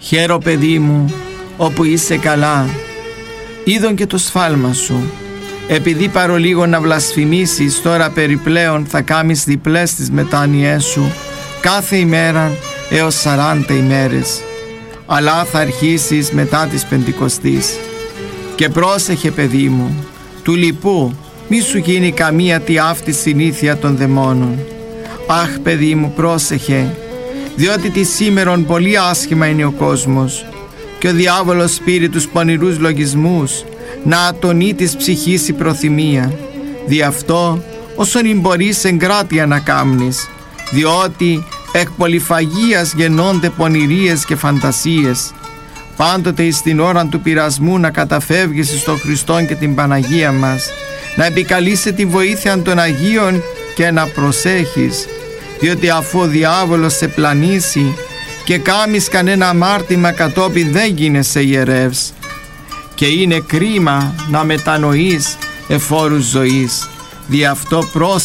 Χαίρο παιδί μου, όπου είσαι καλά. Είδον και το σφάλμα σου. Επειδή παρολίγο να βλασφημίσεις, τώρα περιπλέον θα κάμεις διπλές τις μετάνοιές σου κάθε ημέρα έως 40 ημέρες. Αλλά θα αρχίσεις μετά της Πεντηκοστής. Και πρόσεχε παιδί μου, του λοιπού μη σου γίνει καμία τι αυτή συνήθεια των δαιμόνων. Αχ παιδί μου, πρόσεχε, διότι τη σήμερον πολύ άσχημα είναι ο κόσμος και ο διάβολος πήρε τους πονηρούς λογισμούς να ατονεί της ψυχής η προθυμία. Δι' αυτό όσον μπορείς εγκράτεια να κάμνεις, διότι εκ πολυφαγίας γεννώνται πονηρίες και φαντασίες. Πάντοτε εις την ώρα του πειρασμού να καταφεύγεις στον Χριστόν και την Παναγία μας, να επικαλείσαι τη βοήθεια των Αγίων και να προσέχεις, διότι αφού ο διάβολος σε πλανήσει και κάμεις κανένα αμάρτημα κατόπιν δεν γίνεσαι ιερεύς. Και είναι κρίμα να μετανοείς εφόρους ζωής. Δι' αυτό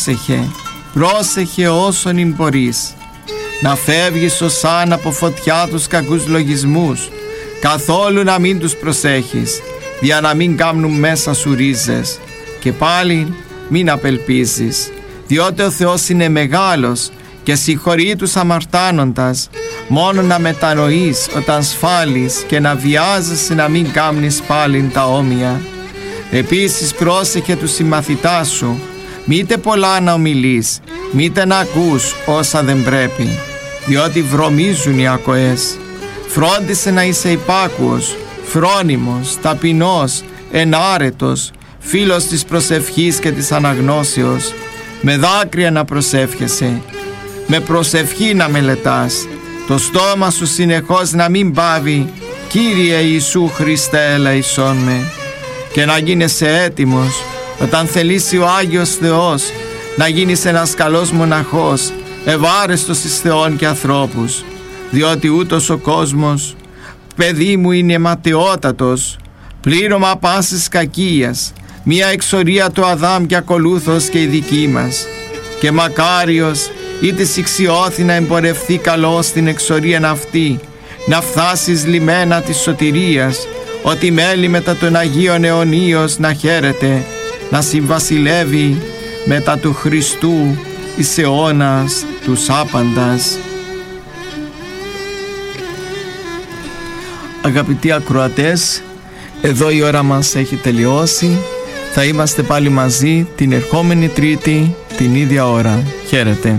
πρόσεχε όσον μπορείς. Να φεύγεις ωσάν από φωτιά τους κακούς λογισμούς, καθόλου να μην τους προσέχεις, για να μην κάμνουν μέσα σου ρίζες. Και πάλι μην απελπίζεις, διότι ο Θεός είναι μεγάλος και συγχωρεί τους αμαρτάνοντας. Μόνο να μετανοείς όταν σφάλεις και να βιάζεσαι να μην κάμνεις πάλιν τα όμοια. Επίσης πρόσεχε τους συμμαθητάς σου, μήτε πολλά να ομιλείς, μήτε να ακούς όσα δεν πρέπει, διότι βρωμίζουν οι ακοές. Φρόντισε να είσαι υπάκουος, φρόνιμος, ταπεινός, ενάρετος, φίλος της προσευχής και της αναγνώσεως, με δάκρυα να προσεύχεσαι, με προσευχή να μελετάς, το στόμα σου συνεχώς να μην πάβει «Κύριε Ιησού Χριστέ ελεησόν με», και να γίνεσαι έτοιμος όταν θελήσει ο Άγιος Θεός να γίνεις ένας καλός μοναχός, ευάρεστος εις Θεόν και ανθρώπους, διότι ούτως ο κόσμος, παιδί μου, είναι ματαιότατος, πλήρωμα πάσης κακίας, μια εξορία του Αδάμ και ακολούθως και η δική μας. Και μακάριος είτε σιξιώθη να εμπορευθεί καλώς στην εξορίαν αυτή, να φτάσεις λιμένα της σωτηρίας, ότι μέλη μετά των Αγίων αιωνίως να χαίρεται, να συμβασιλεύει μετά του Χριστού εις αιώνας τους άπαντας. Αγαπητοί ακροατές, εδώ η ώρα μας έχει τελειώσει. Θα είμαστε πάλι μαζί την ερχόμενη Τρίτη την ίδια ώρα. Χαίρετε.